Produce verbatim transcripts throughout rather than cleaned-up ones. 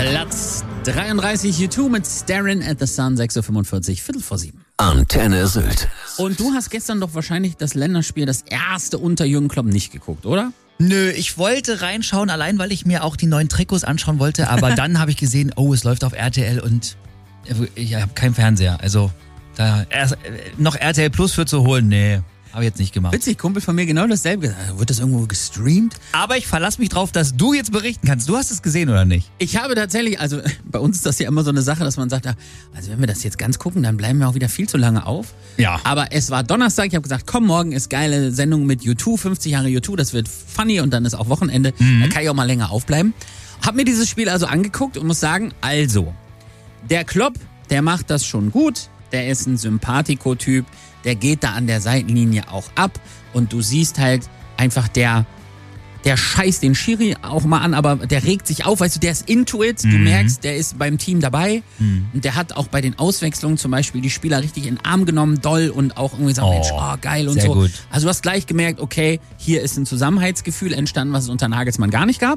Platz dreiunddreißig, U zwei mit Staring at the Sun, sechs Uhr fünfundvierzig, Viertel vor sieben. Antenne Sylt. Und du hast gestern doch wahrscheinlich das Länderspiel, das erste unter Jürgen Klopp, nicht geguckt, oder? Nö, ich wollte reinschauen, allein weil ich mir auch die neuen Trikots anschauen wollte, aber dann habe ich gesehen, oh, es läuft auf R T L und ich habe keinen Fernseher, also da erst, noch R T L Plus für zu holen, nee. Habe ich jetzt nicht gemacht. Witzig, Kumpel von mir genau dasselbe gesagt. Wird das irgendwo gestreamt? Aber ich verlasse mich drauf, dass du jetzt berichten kannst. Du hast es gesehen, oder nicht? Ich habe tatsächlich, also bei uns ist das ja immer so eine Sache, dass man sagt, also wenn wir das jetzt ganz gucken, dann bleiben wir auch wieder viel zu lange auf. Ja. Aber es war Donnerstag, ich habe gesagt, komm, morgen ist geile Sendung mit U zwei, fünfzig Jahre U zwei, das wird funny und dann ist auch Wochenende. Mhm. Da kann ich auch mal länger aufbleiben. Hab mir dieses Spiel also angeguckt und muss sagen, also, der Klopp, der macht das schon gut. Der ist ein Sympathiko-Typ, der geht da an der Seitenlinie auch ab und du siehst halt einfach, der, der scheißt den Schiri auch mal an, aber der regt sich auf, weißt du, der ist into it, du mhm. merkst, der ist beim Team dabei mhm. und der hat auch bei den Auswechslungen zum Beispiel die Spieler richtig in den Arm genommen, doll und auch irgendwie gesagt, oh, Mensch, oh, geil und sehr so. Gut. Also du hast gleich gemerkt, okay, hier ist ein Zusammenhaltsgefühl entstanden, was es unter Nagelsmann gar nicht gab.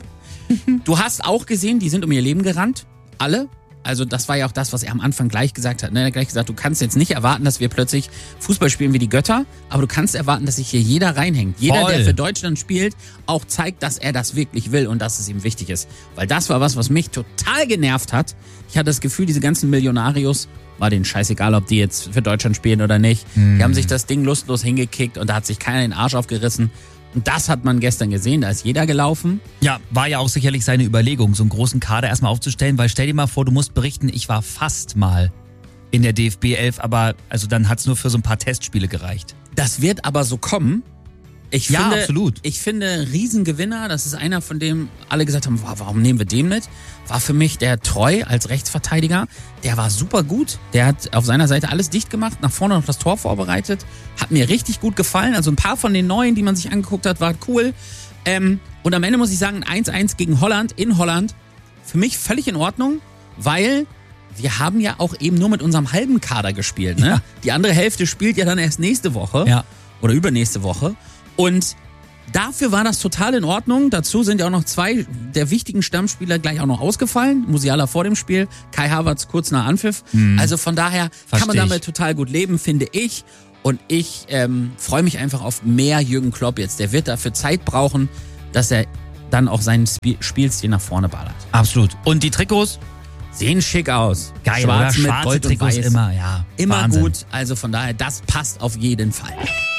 Du hast auch gesehen, die sind um ihr Leben gerannt, alle. Also das war ja auch das, was er am Anfang gleich gesagt hat. Ne? Er hat gleich gesagt, du kannst jetzt nicht erwarten, dass wir plötzlich Fußball spielen wie die Götter, aber du kannst erwarten, dass sich hier jeder reinhängt. Jeder, Voll. der für Deutschland spielt, auch zeigt, dass er das wirklich will und dass es ihm wichtig ist. Weil das war was, was mich total genervt hat. Ich hatte das Gefühl, diese ganzen Millionarios, war denen scheißegal, ob die jetzt für Deutschland spielen oder nicht. Hm. Die haben sich das Ding lustlos hingekickt und da hat sich keiner den Arsch aufgerissen. Und das hat man gestern gesehen, da ist jeder gelaufen. Ja, war ja auch sicherlich seine Überlegung, so einen großen Kader erstmal aufzustellen, weil stell dir mal vor, du musst berichten, ich war fast mal in der D F B elf, aber also dann hat's nur für so ein paar Testspiele gereicht. Das wird aber so kommen. Ich ja, finde, absolut. Ich finde, Riesengewinner, das ist einer, von dem alle gesagt haben, warum nehmen wir den mit? War für mich der Treu als Rechtsverteidiger. Der war super gut. Der hat auf seiner Seite alles dicht gemacht, nach vorne noch das Tor vorbereitet. Hat mir richtig gut gefallen. Also ein paar von den Neuen, die man sich angeguckt hat, war cool. Ähm, und am Ende muss ich sagen, eins eins gegen Holland, in Holland, für mich völlig in Ordnung, weil wir haben ja auch eben nur mit unserem halben Kader gespielt. Ne? Ja. Die andere Hälfte spielt ja dann erst nächste Woche ja. oder übernächste Woche. Und dafür war das total in Ordnung. Dazu sind ja auch noch zwei der wichtigen Stammspieler gleich auch noch ausgefallen. Musiala vor dem Spiel, Kai Havertz kurz nach Anpfiff. Mhm. Also von daher Versteh kann man damit ich. total gut leben, finde ich. Und ich ähm, freue mich einfach auf mehr Jürgen Klopp jetzt. Der wird dafür Zeit brauchen, dass er dann auch seinen Sp- Spielstil nach vorne ballert. Absolut. Und die Trikots? Sehen schick aus. Geil, Schwarz oder? mit Schwarze Gold und Trikots Weiß. immer, ja. Immer Wahnsinn. gut. Also von daher, das passt auf jeden Fall.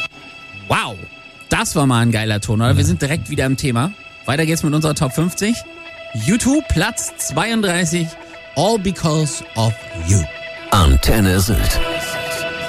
Wow. Das war mal ein geiler Ton, oder? Ja. Wir sind direkt wieder im Thema. Weiter geht's mit unserer Top fünfzig. U zwei, Platz zweiunddreißig. All because of you. Antenne Sylt.